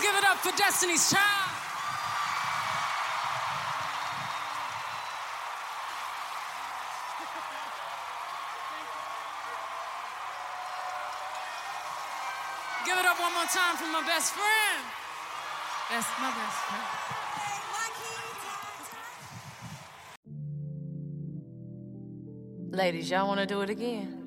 Give it up for Destiny's Child. Give it up one more time for my best friend. That's my best friend. Ladies, y'all want to do it again?